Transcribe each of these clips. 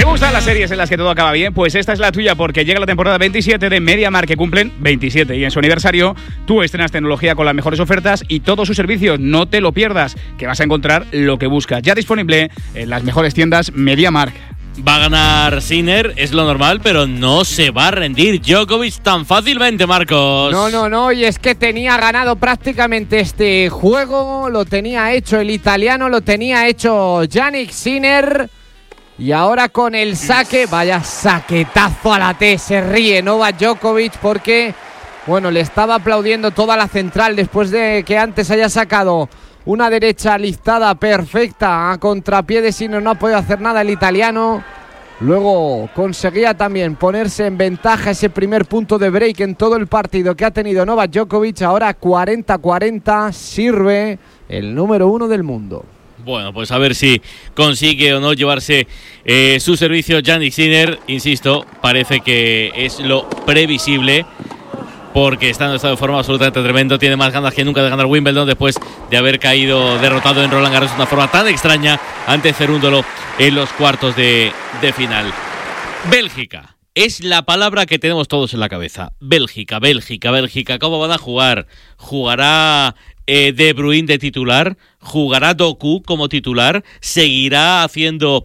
gustan las series en las que todo acaba bien? Pues esta es la tuya, porque llega la temporada 27 de MediaMarkt, que cumplen 27, y en su aniversario tú estrenas tecnología con las mejores ofertas y todos sus servicios. No te lo pierdas, que vas a encontrar lo que buscas. Ya disponible en las mejores tiendas MediaMarkt. Va a ganar Sinner, es lo normal, pero no se va a rendir Djokovic tan fácilmente, Marcos. No, y es que tenía ganado prácticamente este juego, lo tenía hecho el italiano, lo tenía hecho Jannik Sinner, y ahora con el saque, vaya saquetazo a la T, se ríe Novak Djokovic porque, bueno, le estaba aplaudiendo toda la central después de que antes haya sacado una derecha listada perfecta a contrapié de Sinner. No ha podido hacer nada el italiano. Luego conseguía también ponerse en ventaja ese primer punto de break en todo el partido que ha tenido Novak Djokovic. Ahora 40-40, sirve el número 1 del mundo. Bueno, pues a ver si consigue o no llevarse su servicio Jannik Sinner. Insisto, parece que es lo previsible, porque está en un estado de forma absolutamente tremendo. Tiene más ganas que nunca de ganar Wimbledon después de haber caído derrotado en Roland Garros de una forma tan extraña ante Cerúndolo en los cuartos de final. Bélgica es la palabra que tenemos todos en la cabeza. Bélgica. ¿Cómo van a jugar? ¿Jugará De Bruyne de titular? ¿Jugará Doku como titular? ¿Seguirá haciendo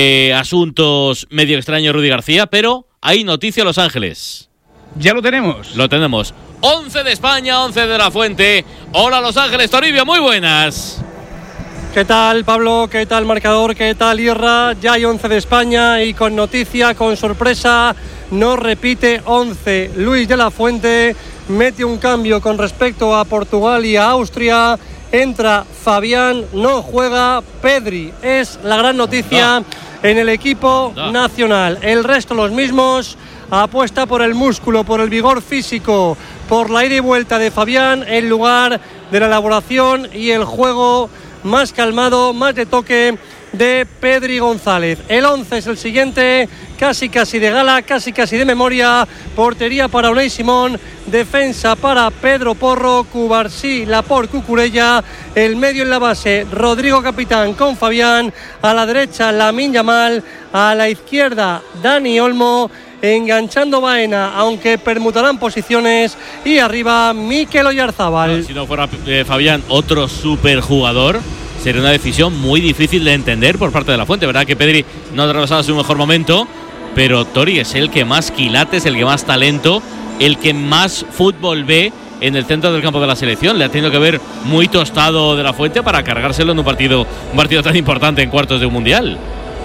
asuntos medio extraños Rudy García? Pero hay noticia en Los Ángeles. ¿Ya lo tenemos? Lo tenemos. 11 de España, 11 de La Fuente. Hola, Los Ángeles, Toribio, muy buenas. ¿Qué tal, Pablo? ¿Qué tal, marcador? ¿Qué tal, Irra? Ya hay 11 de España y con noticia, con sorpresa, no repite 11. Luis de la Fuente mete un cambio con respecto a Portugal y a Austria. Entra Fabián, no juega Pedri. Es la gran noticia en el equipo nacional. El resto los mismos. Apuesta por el músculo, por el vigor físico, por la ida y vuelta de Fabián en lugar de la elaboración y el juego más calmado, más de toque de Pedri González. El 11 es el siguiente, casi de gala, casi de memoria. Portería para Unai Simón, defensa para Pedro Porro, Cubarsí, Laporte, Cucurella. El medio en la base, Rodrigo Capitán con Fabián. A la derecha, Lamine Yamal. A la izquierda, Dani Olmo. Enganchando Baena, aunque permutarán posiciones, y arriba Mikel Oyarzábal. Si no fuera Fabián otro superjugador, sería una decisión muy difícil de entender por parte de la Fuente. Verdad que Pedri no ha atravesado su mejor momento, pero Tori es el que más quilates, el que más talento, el que más fútbol ve en el centro del campo de la selección. Le ha tenido que ver muy tostado de la Fuente para cargárselo en un partido tan importante en cuartos de un mundial.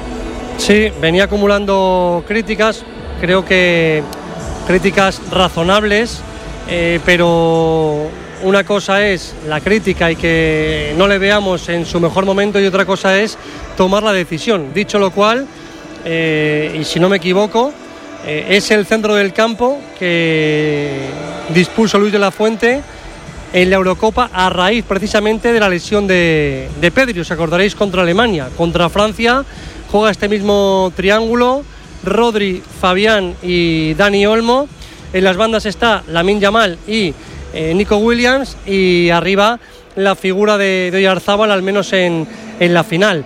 Sí, venía acumulando críticas. Creo que críticas razonables, pero una cosa es la crítica y que no le veamos en su mejor momento, y otra cosa es tomar la decisión. Dicho lo cual, y si no me equivoco, es el centro del campo que dispuso Luis de la Fuente en la Eurocopa a raíz precisamente de la lesión de Pedri. Os acordaréis contra Alemania, contra Francia, juega este mismo triángulo: Rodri, Fabián y Dani Olmo. En las bandas está Lamine Yamal y Nico Williams, y arriba la figura de Oyarzábal, al menos en la final.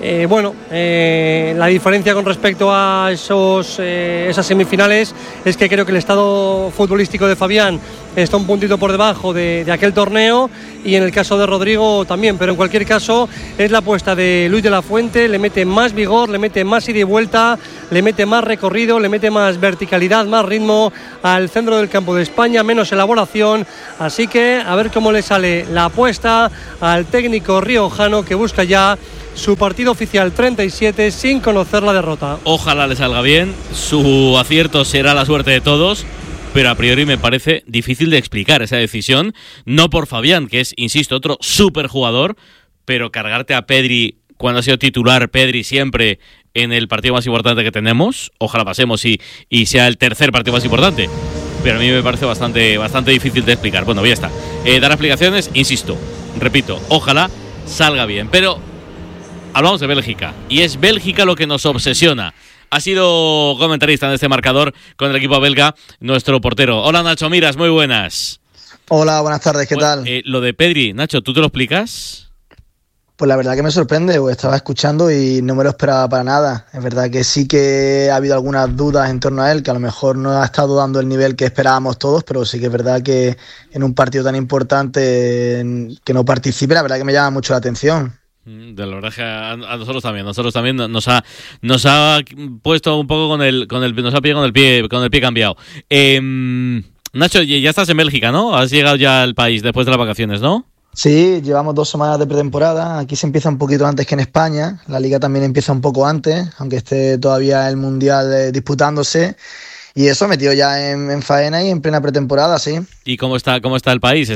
La diferencia con respecto a esas semifinales es que creo que el estado futbolístico de Fabián está un puntito por debajo de aquel torneo, y en el caso de Rodrigo también, pero en cualquier caso es la apuesta de Luis de la Fuente. Le mete más vigor, le mete más ida y vuelta, le mete más recorrido, le mete más verticalidad, más ritmo al centro del campo de España, menos elaboración. Así que a ver cómo le sale la apuesta al técnico riojano, que busca ya su partido oficial 37 sin conocer la derrota. Ojalá le salga bien, su acierto será la suerte de todos, pero a priori me parece difícil de explicar esa decisión, no por Fabián, que es, insisto, otro superjugador, pero cargarte a Pedri cuando ha sido titular Pedri siempre en el partido más importante que tenemos, ojalá pasemos y sea el tercer partido más importante, pero a mí me parece bastante difícil de explicar. Bueno, ya está. Dar explicaciones, insisto, repito, ojalá salga bien, pero hablamos de Bélgica, y es Bélgica lo que nos obsesiona. Ha sido comentarista en este marcador con el equipo belga, nuestro portero. Hola, Nacho Miras, muy buenas. Hola, buenas tardes, ¿qué tal? Lo de Pedri, Nacho, ¿tú te lo explicas? Pues la verdad que me sorprende, pues estaba escuchando y no me lo esperaba para nada. Es verdad que sí que ha habido algunas dudas en torno a él, que a lo mejor no ha estado dando el nivel que esperábamos todos, pero sí que es verdad que en un partido tan importante que no participe, la verdad que me llama mucho la atención. De la verdad que a nosotros también nos ha puesto un poco nos ha pillado con el pie cambiado. Nacho, ya estás en Bélgica, ¿no? Has llegado ya al país después de las vacaciones, ¿no? Sí, llevamos 2 semanas de pretemporada. Aquí se empieza un poquito antes que en España. La liga también empieza un poco antes, aunque esté todavía el Mundial disputándose. Y eso, metido ya en faena y en plena pretemporada, sí. ¿Y cómo está el país?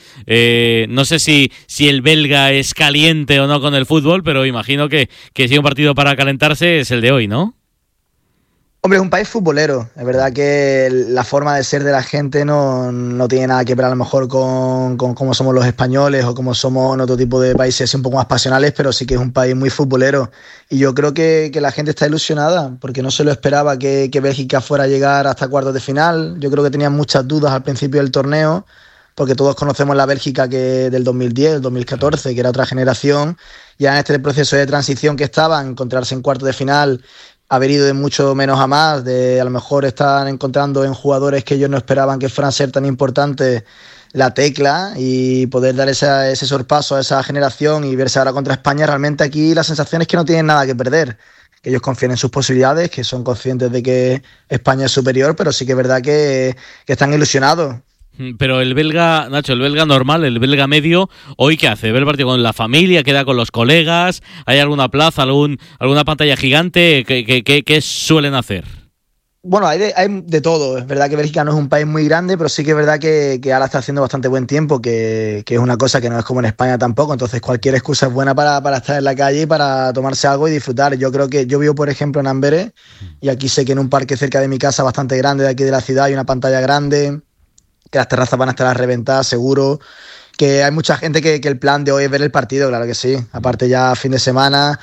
No sé si el belga es caliente o no con el fútbol, pero imagino que si hay un partido para calentarse es el de hoy, ¿no? Hombre, es un país futbolero. Es verdad que la forma de ser de la gente no tiene nada que ver a lo mejor con cómo somos los españoles o cómo somos en otro tipo de países un poco más pasionales, pero sí que es un país muy futbolero. Y yo creo que la gente está ilusionada porque no se lo esperaba que Bélgica fuera a llegar hasta cuartos de final. Yo creo que tenían muchas dudas al principio del torneo porque todos conocemos la Bélgica del 2010, el 2014, que era otra generación. Ya en este proceso de transición que estaban, encontrarse en cuartos de final, haber ido de mucho menos a más, de a lo mejor están encontrando en jugadores que ellos no esperaban que fueran a ser tan importantes la tecla y poder dar ese sorpaso a esa generación y verse ahora contra España. Realmente aquí la sensación es que no tienen nada que perder, que ellos confían en sus posibilidades, que son conscientes de que España es superior, pero sí que es verdad que están ilusionados. Pero el belga, Nacho, el belga normal, el belga medio, ¿hoy qué hace? ¿Ve el partido con la familia? ¿Queda con los colegas? ¿Hay alguna plaza, alguna pantalla gigante? ¿Qué suelen hacer? Bueno, hay de todo. Es verdad que Bélgica no es un país muy grande, pero sí que es verdad que ahora está haciendo bastante buen tiempo, que es una cosa que no es como en España tampoco. Entonces cualquier excusa es buena para estar en la calle y para tomarse algo y disfrutar. Yo creo que yo vivo, por ejemplo, en Amberes y aquí sé que en un parque cerca de mi casa bastante grande de aquí de la ciudad hay una pantalla grande, que las terrazas van a estar a reventar, seguro. Que hay mucha gente que el plan de hoy es ver el partido, claro que sí. Aparte ya fin de semana,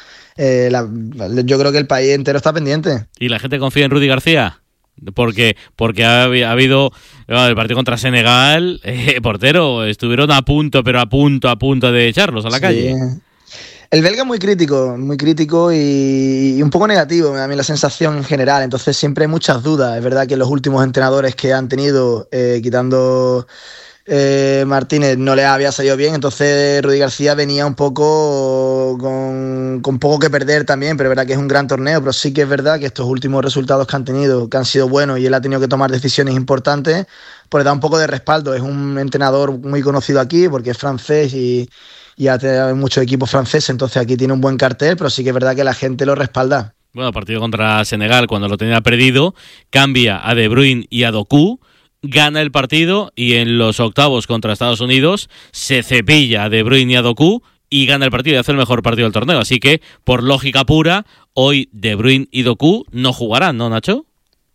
yo creo que el país entero está pendiente. ¿Y la gente confía en Rudy García? Porque ha habido el partido contra Senegal, portero, estuvieron a punto de echarlos a la calle. El belga es muy crítico y un poco negativo, a mí la sensación en general. Entonces siempre hay muchas dudas. Es verdad que los últimos entrenadores que han tenido, quitando Martínez, no les había salido bien. Entonces Rudy García venía un poco con poco que perder también, pero es verdad que es un gran torneo. Pero sí que es verdad que estos últimos resultados que han tenido, que han sido buenos y él ha tenido que tomar decisiones importantes, pues da un poco de respaldo. Es un entrenador muy conocido aquí porque es francés y hay muchos equipos franceses, entonces aquí tiene un buen cartel, pero sí que es verdad que la gente lo respalda. Bueno, partido contra Senegal, cuando lo tenía perdido, cambia a De Bruyne y a Doku, gana el partido y en los octavos contra Estados Unidos se cepilla a De Bruyne y a Doku y gana el partido y hace el mejor partido del torneo. Así que, por lógica pura, hoy De Bruyne y Doku no jugarán, ¿no, Nacho?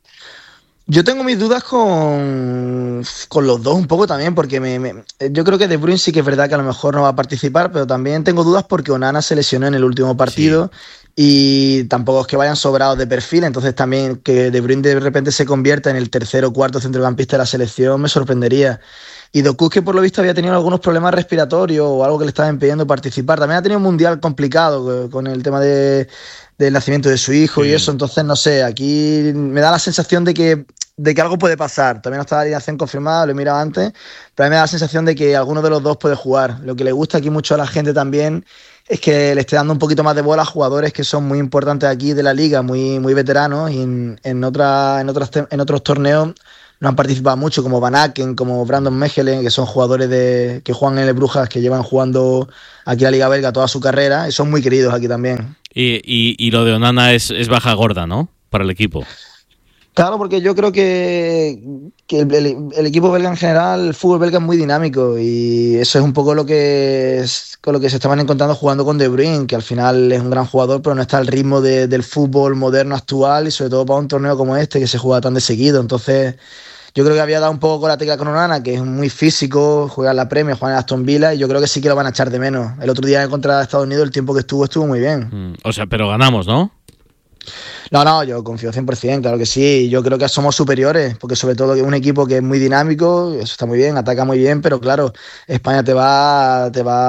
Yo tengo mis dudas con los dos un poco también, porque yo creo que De Bruyne sí que es verdad que a lo mejor no va a participar, pero también tengo dudas porque Onana se lesionó en el último partido. Sí. Y tampoco es que vayan sobrados de perfil, entonces también que De Bruyne de repente se convierta en el tercer o cuarto centrocampista de la selección me sorprendería. Y Doku, que por lo visto había tenido algunos problemas respiratorios o algo que le estaba impidiendo participar, también ha tenido un mundial complicado con el tema del nacimiento de su hijo, sí. Y eso, entonces no sé, aquí me da la sensación de que algo puede pasar. También no está la alineación confirmada, lo he mirado antes, pero a mí me da la sensación de que alguno de los dos puede jugar. Lo que le gusta aquí mucho a la gente también es que le esté dando un poquito más de bola a jugadores que son muy importantes aquí de la liga, muy veteranos, y en otros torneos no han participado mucho, como Van Aken, como Brandon Mechelen, que son jugadores que juegan en el Brujas, que llevan jugando aquí la Liga Belga toda su carrera, y son muy queridos aquí también. Y lo de Onana es baja gorda, ¿no?, para el equipo. Claro, porque yo creo que el equipo belga en general, el fútbol belga es muy dinámico y eso es un poco con lo que se estaban encontrando jugando con De Bruyne, que al final es un gran jugador, pero no está al ritmo del fútbol moderno actual y sobre todo para un torneo como este que se juega tan de seguido. Entonces yo creo que había dado un poco con la tecla con Onana, que es muy físico, juega en la Premier, juega en Aston Villa, y yo creo que sí que lo van a echar de menos. El otro día contra Estados Unidos el tiempo que estuvo muy bien. O sea, pero ganamos, ¿no? No, yo confío 100%, claro que sí. Yo creo que somos superiores, porque sobre todo que es un equipo que es muy dinámico, eso está muy bien, ataca muy bien, pero claro, España te va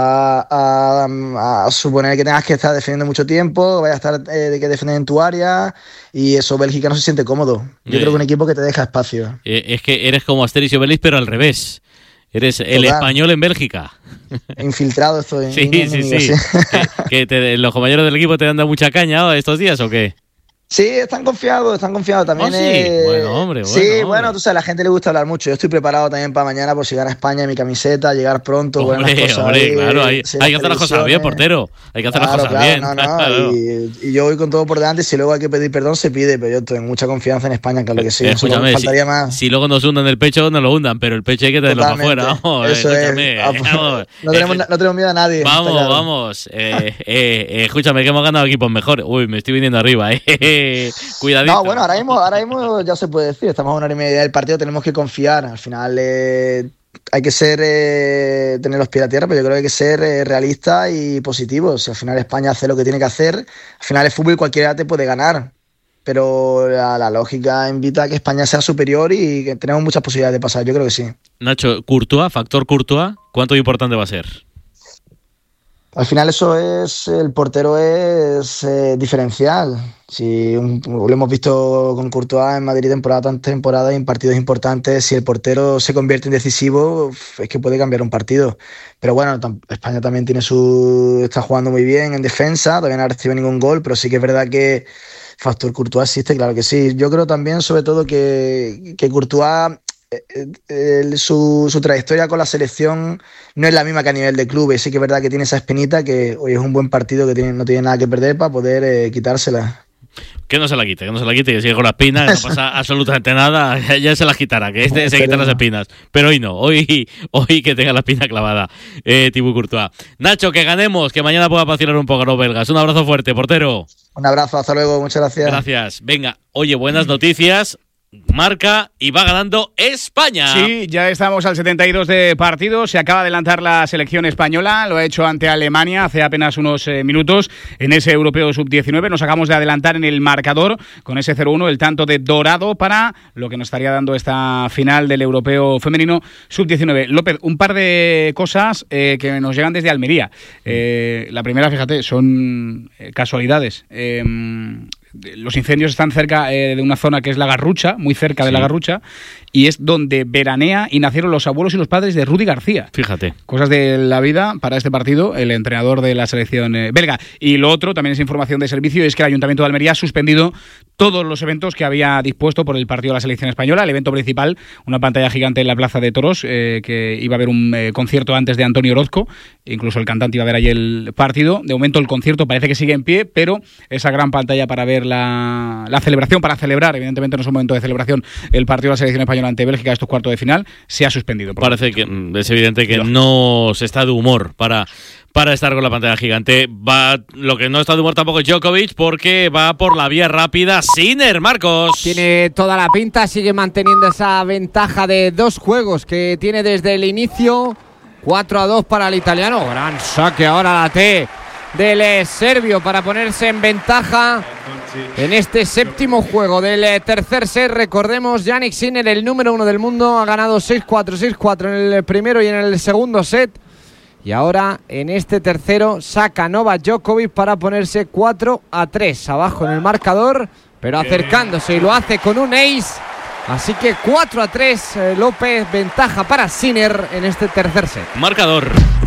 a suponer que tengas que estar defendiendo mucho tiempo, vayas a estar que defender en tu área, y eso Bélgica no se siente cómodo. Yo creo que un equipo que te deja espacio. Es que eres como Asterix y Obelix, pero al revés. Eres el español en Bélgica. Infiltrado estoy. Sí. ¿Los compañeros del equipo te han dado mucha caña estos días o qué? Sí, están confiados también. ¿Oh, sí? Bueno, hombre. Tú sabes, a la gente le gusta hablar mucho. Yo estoy preparado también para mañana por si gana España, mi camiseta, llegar pronto, hombre, claro, hay que hacer las cosas bien, portero. Hay que hacer las cosas bien. Claro. Y yo voy con todo por delante, si luego hay que pedir perdón, se pide, pero yo tengo mucha confianza en España, claro que sí. Escúchame, faltaría más. Si luego nos hundan el pecho, nos lo hundan, pero el pecho hay que tenerlo para afuera. Eso es. No tenemos miedo a nadie. Vamos. Escúchame, que hemos ganado equipos mejores. Uy, me estoy viniendo arriba, Cuidadito. No, bueno, ahora mismo ya se puede decir, estamos a 1 hora y media del partido, tenemos que confiar. Al final hay que tener los pies a tierra, pero yo creo que hay que ser realista y positivo. Si al final España hace lo que tiene que hacer, al final el fútbol cualquiera te puede ganar. Pero la lógica invita a que España sea superior y que tenemos muchas posibilidades de pasar, yo creo que sí. Nacho, factor Courtois, ¿cuánto importante va a ser? Al final el portero es diferencial. Si lo hemos visto con Courtois en Madrid temporada y en partidos importantes, si el portero se convierte en decisivo, es que puede cambiar un partido. Pero bueno, España también está jugando muy bien en defensa, todavía no ha recibido ningún gol, pero sí que es verdad que factor Courtois existe, claro que sí. Yo creo también, sobre todo, que Courtois, su trayectoria con la selección no es la misma que a nivel de club, y sí que es verdad que tiene esa espinita que hoy es un buen partido que no tiene nada que perder para poder quitársela. Que no se la quite, que sigue con las espinas, no pasa absolutamente nada, ya se las quitará, que se quitan las espinas. Pero hoy no, hoy que tenga la espina clavada, Thibaut Courtois. Nacho, que ganemos, que mañana pueda vacilar un poco a los belgas. Un abrazo fuerte, portero. Un abrazo, hasta luego, muchas gracias. Gracias. Venga, oye, buenas noticias. Marca y va ganando España. Sí, ya estamos al 72 de partido. Se acaba de adelantar la selección española. Lo ha hecho ante Alemania hace apenas unos minutos en ese europeo sub-19. Nos acabamos de adelantar en el marcador con ese 0-1, el tanto de Dorado para lo que nos estaría dando esta final del europeo femenino sub-19. López, un par de cosas que nos llegan desde Almería. La primera, fíjate, son casualidades. Los incendios están cerca de una zona que es la Garrucha, muy cerca de la Garrucha, y es donde veranea y nacieron los abuelos y los padres de Rudi García. Fíjate. Cosas de la vida para este partido, el entrenador de la selección belga. Y lo otro, también es información de servicio, es que el Ayuntamiento de Almería ha suspendido todos los eventos que había dispuesto por el partido de la selección española. El evento principal, una pantalla gigante en la Plaza de Toros, que iba a haber un concierto antes de Antonio Orozco, incluso el cantante iba a ver ahí el partido. De momento el concierto parece que sigue en pie, pero esa gran pantalla para ver la celebración, para celebrar, evidentemente no es un momento de celebración, el partido de la selección española ante Bélgica, estos cuartos de final, se ha suspendido. Parece que es evidente que no se está de humor para estar con la pantalla gigante. Lo que no está de humor tampoco es Djokovic, porque va por la vía rápida. Sinner, Marcos. Tiene toda la pinta, sigue manteniendo esa ventaja de 2 juegos que tiene desde el inicio. 4-2 para el italiano. Gran saque ahora la T del serbio para ponerse en ventaja en este séptimo juego del tercer set. Recordemos, Jannik Sinner, el número 1 del mundo, ha ganado 6-4, 6-4 en el primero y en el segundo set. Y ahora en este tercero saca Novak Djokovic para ponerse 4-3 abajo en el marcador, pero acercándose, y lo hace con un ace. Así que 4-3, López, ventaja para Sinner en este tercer set. Marcador.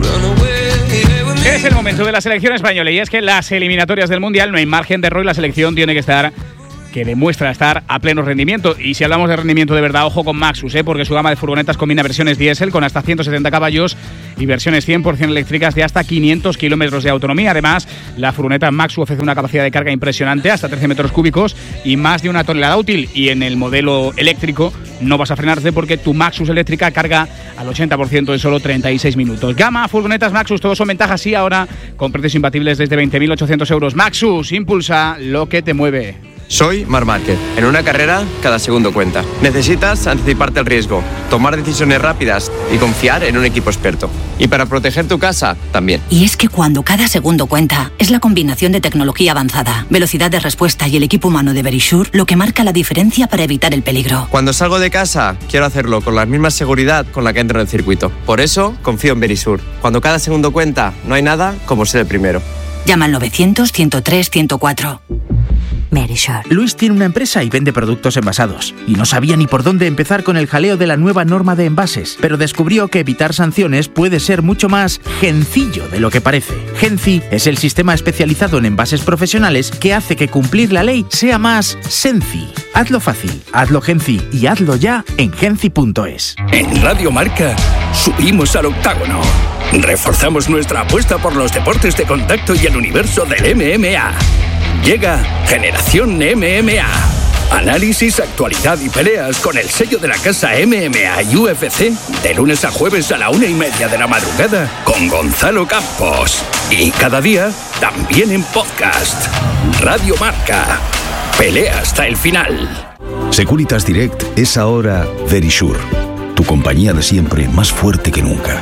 Es el momento de la selección española, y es que en las eliminatorias del Mundial no hay margen de error y la selección tiene que demuestra estar a pleno rendimiento. Y si hablamos de rendimiento de verdad, ojo con Maxus, porque su gama de furgonetas combina versiones diésel con hasta 170 caballos y versiones 100% eléctricas de hasta 500 kilómetros de autonomía. Además, la furgoneta Maxus ofrece una capacidad de carga impresionante, hasta 13 metros cúbicos y más de 1 tonelada útil. Y en el modelo eléctrico no vas a frenarte, porque tu Maxus eléctrica carga al 80% en solo 36 minutos. Gama, furgonetas Maxus, todos son ventajas, y ahora con precios imbatibles desde 20.800 euros. Maxus, impulsa lo que te mueve. Soy Marc Márquez. En una carrera, cada segundo cuenta. Necesitas anticiparte al riesgo, tomar decisiones rápidas y confiar en un equipo experto. Y para proteger tu casa, también. Y es que cuando cada segundo cuenta, es la combinación de tecnología avanzada, velocidad de respuesta y el equipo humano de Verisure lo que marca la diferencia para evitar el peligro. Cuando salgo de casa, quiero hacerlo con la misma seguridad con la que entro en el circuito. Por eso, confío en Verisure. Cuando cada segundo cuenta, no hay nada como ser el primero. Llama al 900-103-104. Verisure. Luis tiene una empresa y vende productos envasados. Y no sabía ni por dónde empezar con el jaleo de la nueva norma de envases. Pero descubrió que evitar sanciones puede ser mucho más gencillo de lo que parece. Genci es el sistema especializado en envases profesionales que hace que cumplir la ley sea más senci. Hazlo fácil, hazlo Genci y hazlo ya en genci.es. En Radio Marca subimos al octágono. Reforzamos nuestra apuesta por los deportes de contacto y el universo del MMA. Llega Generación MMA. Análisis, actualidad y peleas con el sello de la casa MMA y UFC de lunes a jueves a la 1:30 de la madrugada con Gonzalo Campos. Y cada día también en podcast. Radio Marca. Pelea hasta el final. Securitas Direct es ahora Verisure. Tu compañía de siempre más fuerte que nunca.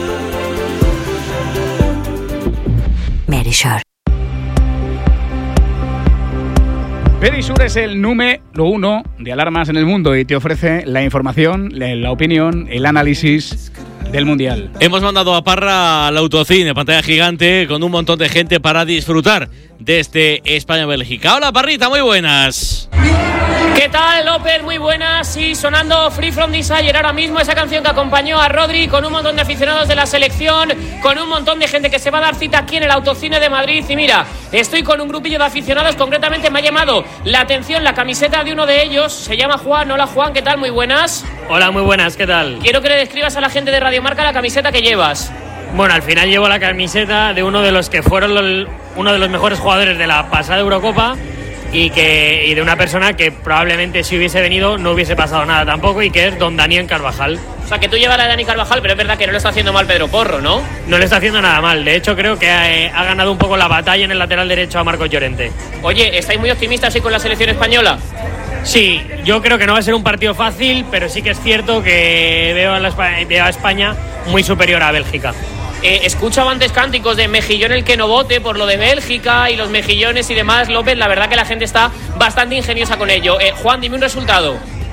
Verisure. Verisure es el número 1 de alarmas en el mundo y te ofrece la información, la opinión, el análisis del Mundial. Hemos mandado a Parra al autocine, pantalla gigante, con un montón de gente para disfrutar de este España-Bélgica. Hola, Parrita, muy buenas. ¿Qué tal, López? Muy buenas. Sí, sonando Free From Desire ahora mismo, esa canción que acompañó a Rodri, con un montón de aficionados de la selección, con un montón de gente que se va a dar cita aquí en el Autocine de Madrid. Y mira, estoy con un grupillo de aficionados, concretamente me ha llamado la atención la camiseta de uno de ellos, se llama Juan. Hola, Juan, ¿qué tal? Muy buenas. Hola, muy buenas, ¿qué tal? Quiero que le describas a la gente de Radio Marca la camiseta que llevas. Bueno, al final llevo la camiseta de uno de los que fueron uno de los mejores jugadores de la pasada Eurocopa y de una persona que probablemente si hubiese venido no hubiese pasado nada tampoco, y que es don Daniel Carvajal. O sea, que tú llevas la de Dani Carvajal, pero es verdad que no le está haciendo mal Pedro Porro, ¿no? No le está haciendo nada mal. De hecho, creo que ha ganado un poco la batalla en el lateral derecho a Marcos Llorente. Oye, ¿estáis muy optimistas hoy con la selección española? Sí, yo creo que no va a ser un partido fácil, pero sí que es cierto que veo a España muy superior a Bélgica. Escuchaba antes cánticos de mejillón el que no vote por lo de Bélgica y los mejillones y demás. López, la verdad que la gente está bastante ingeniosa con ello. Juan, dime un resultado.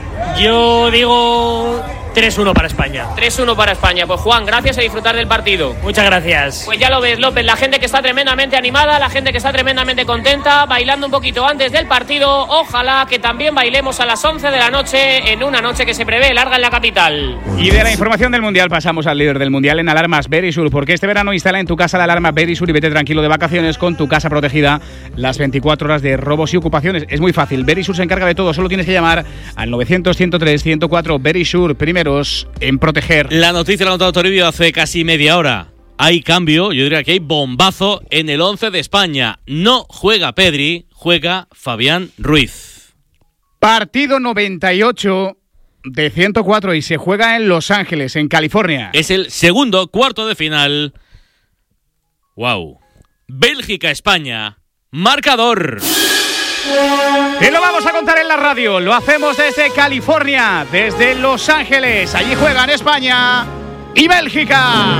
Yo digo 3-1 para España. 3-1 para España. Pues Juan, gracias, a disfrutar del partido. Muchas gracias. Pues ya lo ves, López, la gente que está tremendamente animada, la gente que está tremendamente contenta, bailando un poquito antes del partido. Ojalá que también bailemos a las 11 de la noche, en una noche que se prevé larga en la capital. Y de la información del Mundial pasamos al líder del Mundial en alarmas, Verisure, porque este verano instala en tu casa la alarma Verisure y vete tranquilo de vacaciones con tu casa protegida las 24 horas de robos y ocupaciones. Es muy fácil, Verisure se encarga de todo, solo tienes que llamar al 900-103-104. Verisure, primeros en proteger. La noticia la ha contado Toribio hace casi media hora. Hay cambio, yo diría que hay bombazo en el 11 de España. No juega Pedri, juega Fabián Ruiz. Partido 98 de 104 y se juega en Los Ángeles, en California. Es el segundo cuarto de final. ¡Wow! Bélgica-España. Marcador. Y lo vamos a contar en la radio. Lo hacemos desde California, desde Los Ángeles. Allí juegan España y Bélgica.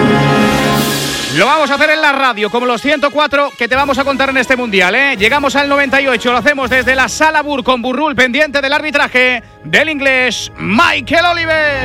Lo vamos a hacer en la radio, como los 104 que te vamos a contar en este Mundial, ¿eh? Llegamos al 98, lo hacemos desde la Sala Bur con Burrul, pendiente del arbitraje del inglés Michael Oliver.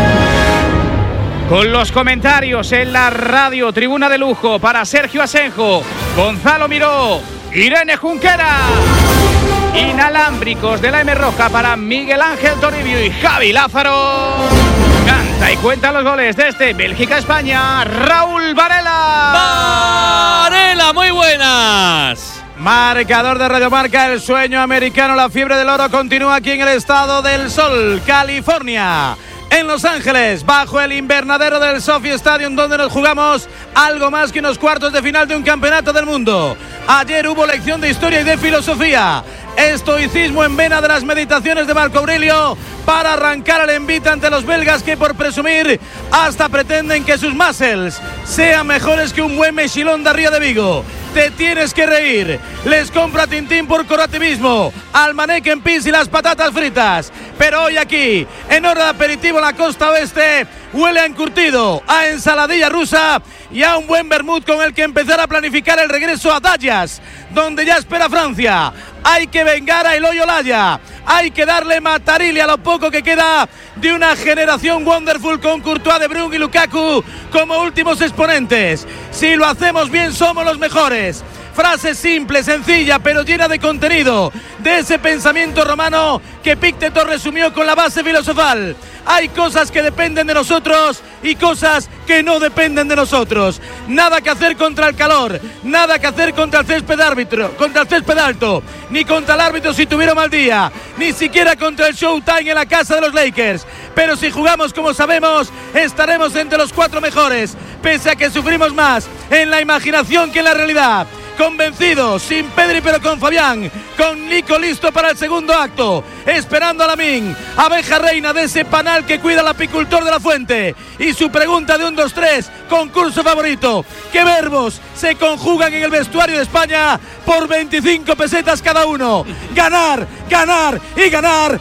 Con los comentarios en la radio, tribuna de lujo para Sergio Asenjo, Gonzalo Miró, Irene Junquera. Inalámbricos de la M Roja para Miguel Ángel Toribio y Javi Lázaro. Canta y cuenta los goles desde Bélgica-España, Raúl Varela. Varela, muy buenas. Marcador de Radio Marca, el sueño americano, la fiebre del oro continúa aquí en el estado del sol, California. En Los Ángeles, bajo el invernadero del SoFi Stadium, donde nos jugamos algo más que unos cuartos de final de un campeonato del mundo. Ayer hubo lección de historia y de filosofía. Estoicismo en vena de las meditaciones de Marco Aurelio para arrancar el envite ante los belgas que, por presumir, hasta pretenden que sus muscles sean mejores que un buen mechilón de Río de Vigo. te tienes que reír. Les compra Tintín por corporativismo, al Mannequin Peas y las patatas fritas. Pero hoy aquí, en hora de aperitivo en la costa oeste, huele a encurtido, a ensaladilla rusa y a un buen vermut con el que empezar a planificar el regreso a Dallas, donde ya espera Francia. Hay que vengar a Eloy Olaya, hay que darle matarile a lo poco que queda de una generación wonderful con Courtois, De Bruyne y Lukaku como últimos exponentes. Si lo hacemos bien somos los mejores. Frase simple, sencilla, pero llena de contenido, de ese pensamiento romano que Epicteto resumió con la base filosofal. Hay cosas que dependen de nosotros y cosas que no dependen de nosotros. Nada que hacer contra el calor, nada que hacer contra el césped alto, ni contra el árbitro si tuviera mal día, ni siquiera contra el Showtime en la casa de los Lakers. Pero si jugamos como sabemos, estaremos entre los 4 mejores, pese a que sufrimos más en la imaginación que en la realidad. Convencidos, sin Pedri pero con Fabián, con Nico listo para el segundo acto, esperando a Lamine, abeja reina de ese panal que cuida al apicultor de la fuente. Y su pregunta de 1, 2, 3, concurso favorito: ¿qué verbos se conjugan en el vestuario de España por 25 pesetas cada uno? Ganar, ganar y ganar.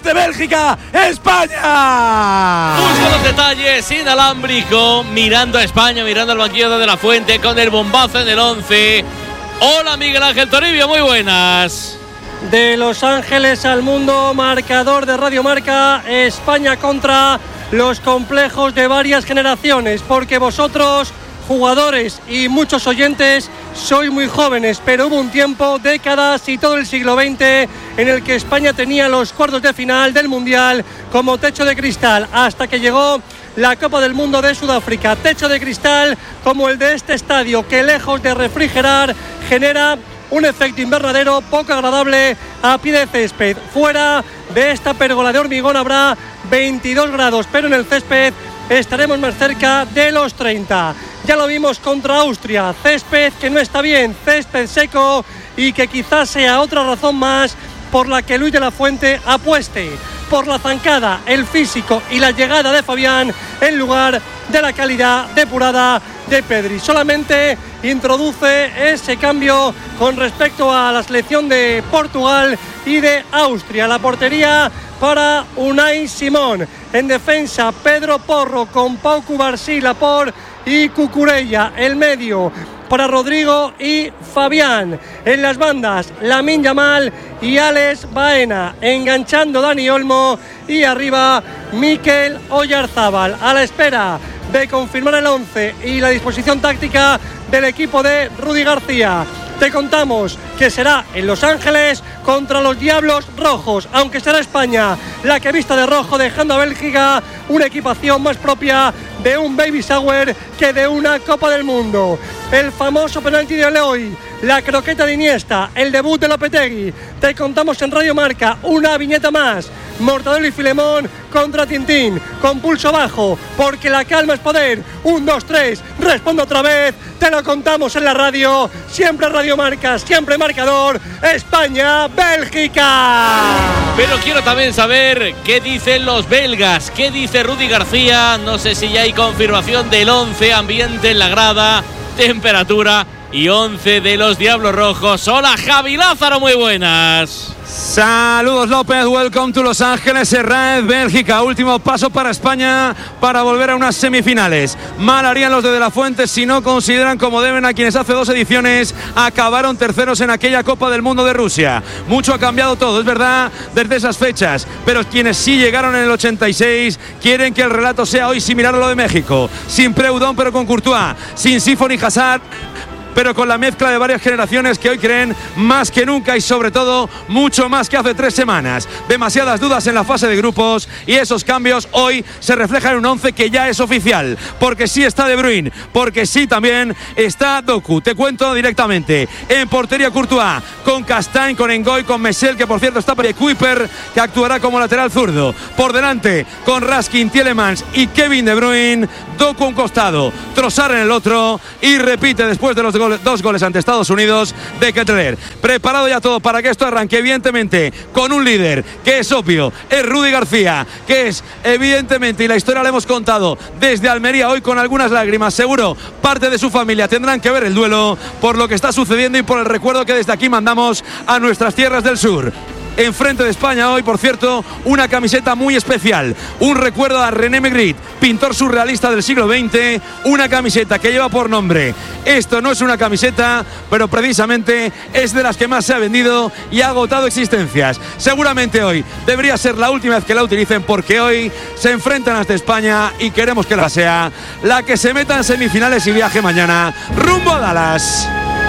Bélgica-España. Busca los detalles, inalámbrico, mirando a España, mirando al banquillo de la Fuente con el bombazo en el 11. Hola Miguel Ángel Toribio, muy buenas. De Los Ángeles al mundo, marcador de Radio Marca, España contra los complejos de varias generaciones, porque vosotros, jugadores y muchos oyentes, sois muy jóvenes, pero hubo un tiempo, décadas y todo el siglo XX en el que España tenía los cuartos de final del Mundial como techo de cristal, hasta que llegó la Copa del Mundo de Sudáfrica. Techo de cristal como el de este estadio, que lejos de refrigerar genera un efecto invernadero poco agradable a pie de césped. Fuera de esta pérgola de hormigón habrá 22 grados, pero en el césped estaremos más cerca de los 30. Ya lo vimos contra Austria, césped que no está bien, césped seco, y que quizás sea otra razón más por la que Luis de la Fuente apueste por la zancada, el físico y la llegada de Fabián en lugar de la calidad depurada de Pedri. Solamente introduce ese cambio con respecto a la selección de Portugal y de Austria. La portería para Unai Simón. En defensa, Pedro Porro con Pau Cubarsí, Laporte y Cucurella. El medio para Rodrigo y Fabián. En las bandas, Lamine Yamal y Alex Baena, enganchando Dani Olmo, y arriba Mikel Oyarzábal, a la espera de confirmar el 11 y la disposición táctica del equipo de Rudy García. Te contamos que será en Los Ángeles contra los Diablos Rojos, aunque será España la que vista de rojo, dejando a Bélgica una equipación más propia de un baby shower que de una Copa del Mundo. El famoso penalti de Eloy, la croqueta de Iniesta, el debut de Lopetegui. Te contamos en Radio Marca una viñeta más: Mortadelo y Filemón contra Tintín, con pulso bajo, porque la calma es poder. 1, 2, 3, responde otra vez. Te lo contamos en la radio, siempre Radio Marca, siempre marcador. España, Bélgica. Pero quiero también saber qué dicen los belgas, qué dice Rudy García. No sé si ya hay confirmación del 11, ambiente en la grada, temperatura y 11 de los Diablos Rojos. Hola Javi Lázaro, muy buenas. Saludos López, welcome to Los Ángeles, Serraez, Bélgica. Último paso para España para volver a unas semifinales. Mal harían los de la Fuente si no consideran como deben a quienes hace 2 ediciones acabaron terceros en aquella Copa del Mundo de Rusia. Mucho ha cambiado todo, es verdad, desde esas fechas, pero quienes sí llegaron en el 86 quieren que el relato sea hoy similar a lo de México. Sin Preudón pero con Courtois, sin Sifon y Hazard, pero con la mezcla de varias generaciones que hoy creen más que nunca, y sobre todo mucho más que hace 3 semanas. Demasiadas dudas en la fase de grupos, y esos cambios hoy se reflejan en un 11 que ya es oficial, porque sí está De Bruyne, porque sí también está Doku. Te cuento directamente: en portería Courtois, con Castagne, con Engoy, con Messel, que por cierto está por Kuiper, que actuará como lateral zurdo. Por delante, con Raskin, Tielemans y Kevin De Bruyne. Doku a un costado, Trossard en el otro, y repite después de los dos goles ante Estados Unidos de Ketterer. Preparado ya todo para que esto arranque, evidentemente, con un líder que es obvio, es Rudy García, que es evidentemente, y la historia la hemos contado desde Almería hoy con algunas lágrimas, seguro parte de su familia tendrán que ver el duelo por lo que está sucediendo y por el recuerdo que desde aquí mandamos a nuestras tierras del sur. Enfrente de España hoy, por cierto, una camiseta muy especial, un recuerdo a René Magritte, pintor surrealista del siglo XX, una camiseta que lleva por nombre Esto no es una camiseta, pero precisamente es de las que más se ha vendido y ha agotado existencias. Seguramente hoy debería ser la última vez que la utilicen, porque hoy se enfrentan ante España y queremos que la sea la que se meta en semifinales y viaje mañana rumbo a Dallas.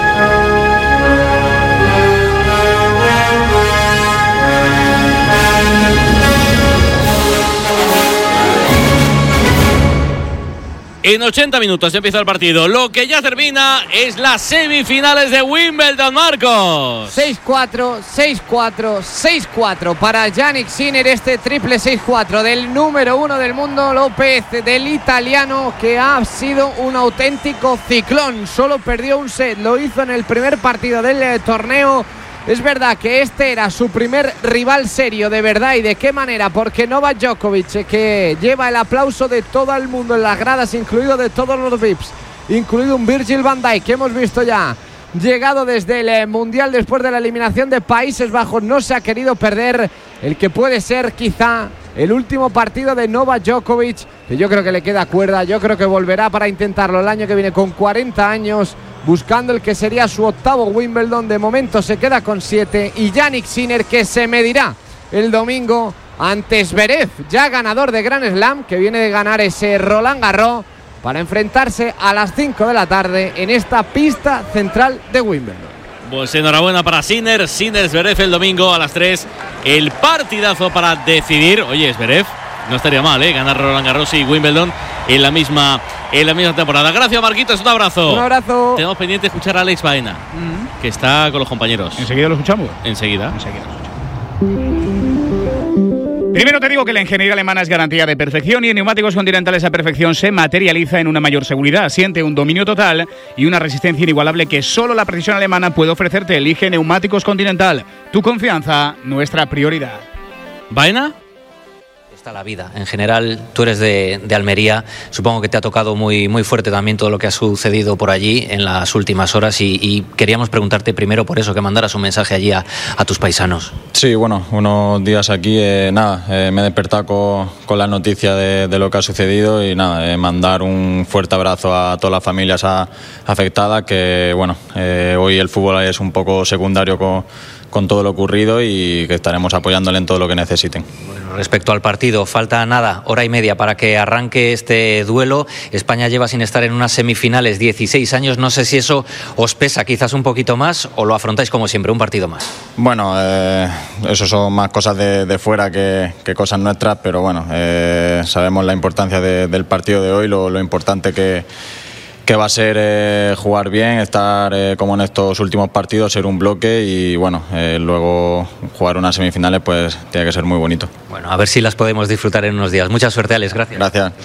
En 80 minutos empieza el partido. Lo que ya termina es las semifinales de Wimbledon, Marcos. 6-4, 6-4, 6-4 para Jannik Sinner, este triple 6-4 del número 1 del mundo, López, del italiano, que ha sido un auténtico ciclón. Solo perdió un set, lo hizo en el primer partido del torneo. Es verdad que este era su primer rival serio, de verdad, y de qué manera, porque Novak Djokovic, que lleva el aplauso de todo el mundo en las gradas, incluido de todos los VIPs, incluido un Virgil van Dijk que hemos visto ya, llegado desde el Mundial después de la eliminación de Países Bajos, no se ha querido perder el que puede ser quizá el último partido de Novak Djokovic, que yo creo que le queda cuerda, yo creo que volverá para intentarlo el año que viene con 40 años, buscando el que sería su octavo Wimbledon. De momento se queda con 7, y Jannik Sinner, que se medirá el domingo ante Zverev, ya ganador de Grand Slam, que viene de ganar ese Roland Garros, para enfrentarse a las 5 de la tarde en esta pista central de Wimbledon. Pues enhorabuena para Sinner. Zverev el domingo a las 3. El partidazo para decidir. Oye, Zverev no estaría mal, ganar Roland Garros y Wimbledon en la misma temporada. Gracias, Marquitos, un abrazo. Un abrazo. Tenemos pendiente escuchar a Alex Baena, que está con los compañeros. ¿Enseguida lo escuchamos? Enseguida. Primero te digo que la ingeniería alemana es garantía de perfección, y en Neumáticos Continental esa perfección se materializa en una mayor seguridad. Siente un dominio total y una resistencia inigualable que solo la precisión alemana puede ofrecerte. Elige Neumáticos Continental. Tu confianza, nuestra prioridad. ¿Baena? La vida. En general, tú eres de Almería, supongo que te ha tocado muy, muy fuerte también todo lo que ha sucedido por allí en las últimas horas, y queríamos preguntarte primero por eso, que mandaras un mensaje allí a tus paisanos. Sí, bueno, unos días aquí, me he despertado con la noticia de lo que ha sucedido, y mandar un fuerte abrazo a todas las familias afectadas, que bueno, hoy el fútbol es un poco secundario con todo lo ocurrido, y que estaremos apoyándole en todo lo que necesiten. Bueno, respecto al partido, falta nada, hora y media para que arranque este duelo. España lleva sin estar en unas semifinales 16 años. No sé si eso os pesa quizás un poquito más, o lo afrontáis como siempre, un partido más. Bueno, eso son más cosas de fuera que cosas nuestras, pero bueno, sabemos la importancia del partido de hoy, lo importante que va a ser jugar bien, estar como en estos últimos partidos, ser un bloque, y bueno, luego jugar unas semifinales pues tiene que ser muy bonito. Bueno, a ver si las podemos disfrutar en unos días. Mucha suerte, Alex, gracias. Gracias.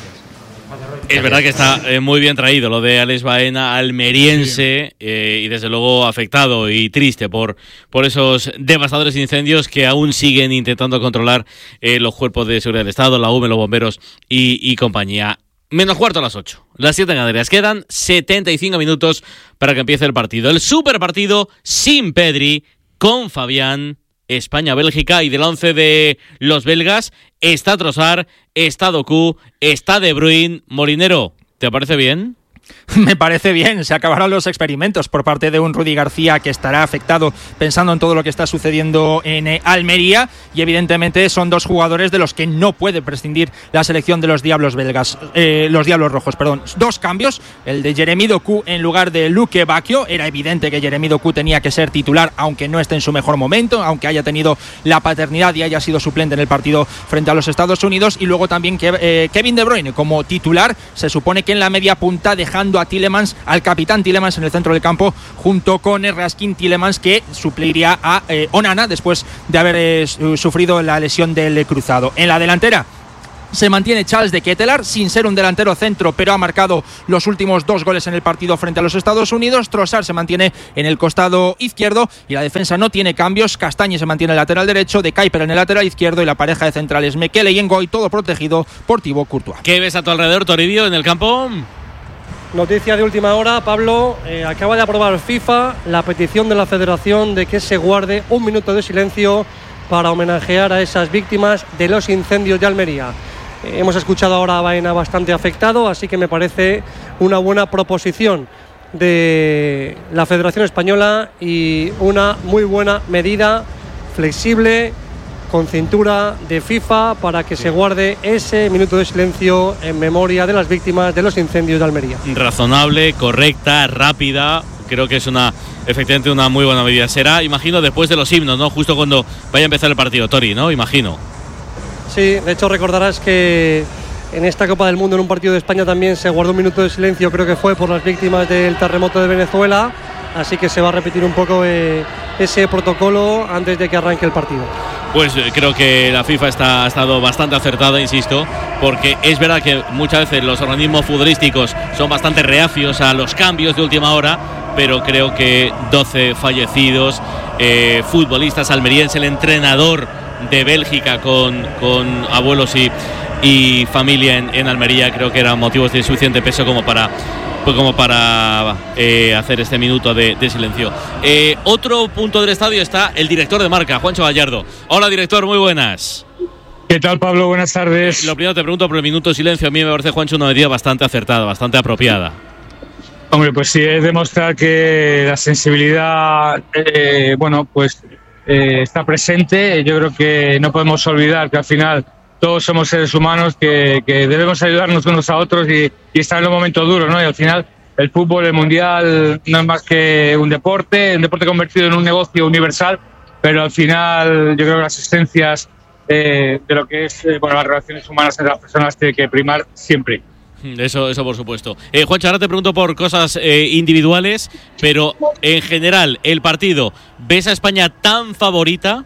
Es verdad que está muy bien traído lo de Alex Baena, almeriense, y desde luego afectado y triste por esos devastadores incendios que aún siguen intentando controlar los cuerpos de seguridad del Estado, la UME, los bomberos y compañía. Menos cuarto a las 8. Las 7 en Canarias. Quedan 75 minutos para que empiece el partido. El super partido sin Pedri, con Fabián, España-Bélgica, y del 11 de los belgas está Trossard, está Doku, está De Bruyne. Molinero, ¿te parece bien? Me parece bien, se acabarán los experimentos por parte de un Rudy García que estará afectado pensando en todo lo que está sucediendo en Almería, y evidentemente son dos jugadores de los que no puede prescindir la selección de los Diablos Rojos. Dos cambios, el de Jeremy Doku en lugar de Luke Bacchio. Era evidente que Jeremy Doku tenía que ser titular, aunque no esté en su mejor momento, aunque haya tenido la paternidad y haya sido suplente en el partido frente a los Estados Unidos. Y luego también Kevin De Bruyne como titular, se supone que en la media punta, dejando a Tielemans, al capitán Tielemans en el centro del campo, junto con Erskine Tielemans, que supliría a Onana después de haber sufrido la lesión del cruzado. En la delantera, Se mantiene Charles de Ketelaar, sin ser un delantero centro, pero ha marcado los últimos 2 goles en el partido frente a los Estados Unidos. Trossard se mantiene en el costado izquierdo y la defensa no tiene cambios. Castañe se mantiene en el lateral derecho, De Kuyper en el lateral izquierdo y la pareja de centrales Mekele y Ngoy, todo protegido por Thibaut Courtois. ¿Qué ves a tu alrededor, Toribio, en el campo? Noticia de última hora, Pablo, acaba de aprobar FIFA la petición de la Federación de que se guarde 1 minuto de silencio para homenajear a esas víctimas de los incendios de Almería. Hemos escuchado ahora a Baena bastante afectado, así que me parece una buena proposición de la Federación Española y una muy buena medida flexible, con cintura de FIFA, para que se guarde ese minuto de silencio en memoria de las víctimas de los incendios de Almería. Razonable, correcta, rápida. Creo que es efectivamente una muy buena medida. Será, imagino, después de los himnos, ¿no? Justo cuando vaya a empezar el partido, Tori, ¿no? Imagino. Sí, de hecho recordarás que en esta Copa del Mundo, en un partido de España, también se guardó 1 minuto de silencio, creo que fue por las víctimas del terremoto de Venezuela, así que se va a repetir un poco ese protocolo antes de que arranque el partido. Pues creo que la FIFA ha estado bastante acertada, insisto, porque es verdad que muchas veces los organismos futbolísticos son bastante reacios a los cambios de última hora, pero creo que 12 fallecidos, futbolistas almerienses, el entrenador de Bélgica con abuelos y familia en Almería, creo que eran motivos de suficiente peso como para hacer este minuto de silencio. Otro punto del estadio está el director de Marca, Juancho Gallardo. Hola, director, muy buenas. ¿Qué tal, Pablo? Buenas tardes. Lo primero te pregunto por el minuto de silencio. A mí me parece, Juancho, una medida bastante acertada, bastante apropiada. Hombre, pues sí, es demostrar que la sensibilidad está presente. Yo creo que no podemos olvidar que al final todos somos seres humanos, que debemos ayudarnos unos a otros y estar en los momentos duros, ¿no? Y al final el fútbol, el mundial, no es más que un deporte convertido en un negocio universal, pero al final yo creo que las esencias de lo que es las relaciones humanas entre las personas tiene que primar siempre. Eso por supuesto. Juancho, ahora te pregunto por cosas individuales, pero en general, el partido, ¿ves a España tan favorita?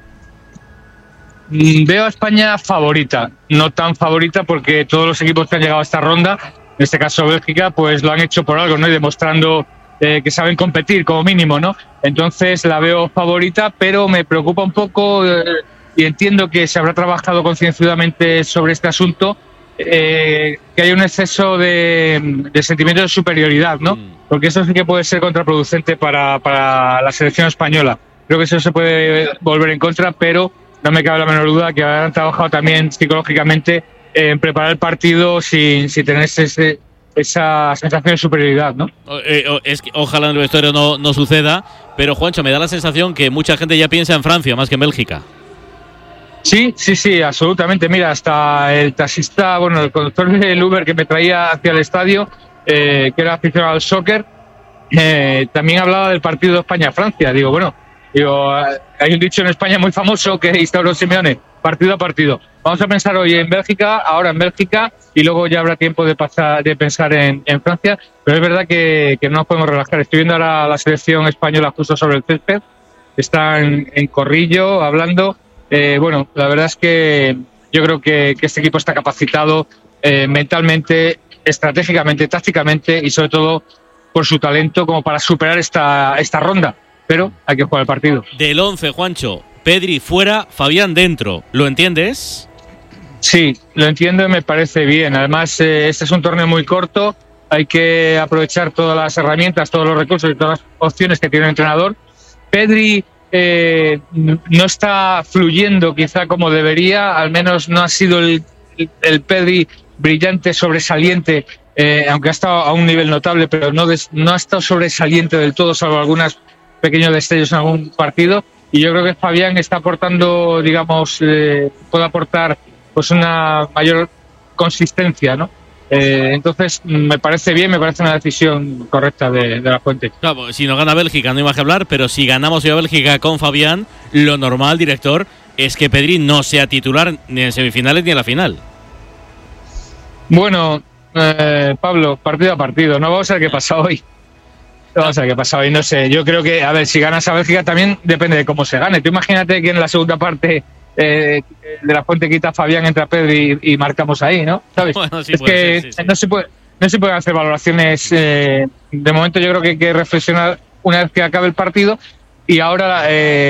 Veo a España favorita, no tan favorita porque todos los equipos que han llegado a esta ronda, en este caso Bélgica, pues lo han hecho por algo, ¿no? Y demostrando que saben competir como mínimo, ¿no? Entonces la veo favorita, pero me preocupa un poco y entiendo que se habrá trabajado concienzudamente sobre este asunto, que hay un exceso de sentimiento de superioridad, ¿no? Porque eso sí que puede ser contraproducente para la selección española. Creo que eso se puede volver en contra, pero no me cabe la menor duda que habrán trabajado también psicológicamente en preparar el partido sin tener esa sensación de superioridad, ¿no? Es que ojalá en el vestuario no suceda, pero Juancho, me da la sensación que mucha gente ya piensa en Francia más que en Bélgica. Sí, absolutamente. Mira, hasta el taxista, el conductor del Uber que me traía hacia el estadio, que era aficionado al soccer, también hablaba del partido de España-Francia. Hay un dicho en España muy famoso que instauró Simeone, partido a partido. Vamos a pensar hoy en Bélgica, ahora en Bélgica, y luego ya habrá tiempo de pensar en Francia, pero es verdad que no nos podemos relajar. Estoy viendo ahora la selección española justo sobre el césped, está en corrillo, hablando. La verdad es que yo creo que este equipo está capacitado mentalmente, estratégicamente, tácticamente y sobre todo por su talento como para superar esta ronda. Pero hay que jugar el partido. Del 11, Juancho, Pedri fuera, Fabián dentro. ¿Lo entiendes? Sí, lo entiendo y me parece bien. Además, este es un torneo muy corto. Hay que aprovechar todas las herramientas, todos los recursos y todas las opciones que tiene el entrenador. Pedri no está fluyendo quizá como debería. Al menos no ha sido el Pedri brillante, sobresaliente, aunque ha estado a un nivel notable, pero no ha estado sobresaliente del todo, salvo algunas pequeños destellos en algún partido, y yo creo que Fabián está aportando, puede aportar pues una mayor consistencia, ¿no? Entonces me parece bien, me parece una decisión correcta de la Fuente. Claro, si no gana Bélgica no hay más que hablar, pero si ganamos hoy a Bélgica con Fabián, lo normal, director, es que Pedri no sea titular ni en semifinales ni en la final. Bueno, Pablo, partido a partido, no vamos a ver qué pasa hoy. Vamos a ver qué pasa hoy, no sé. Yo creo que, si ganas a Bélgica también depende de cómo se gane. Tú imagínate que en la segunda parte de la Fuente quita a Fabián, entra Pedri y marcamos ahí, ¿no? ¿Sabes? Bueno, sí, es que ser, sí. no se pueden hacer valoraciones. De momento yo creo que hay que reflexionar una vez que acabe el partido y ahora